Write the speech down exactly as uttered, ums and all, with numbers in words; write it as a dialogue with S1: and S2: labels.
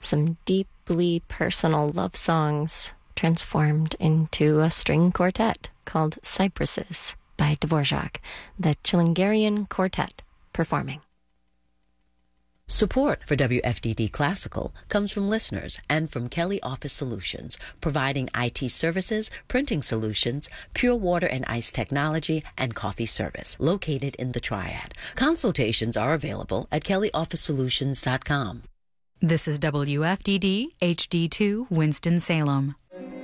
S1: some deeply personal love songs transformed into a string quartet called Cypresses by Dvorak, the Chilingarian Quartet performing.
S2: Support for W F D D Classical comes from listeners and from Kelly Office Solutions, providing I T services, printing solutions, pure water and ice technology, and coffee service, located in the Triad. Consultations are available at kelly office solutions dot com.
S3: This is W F D D H D two Winston-Salem.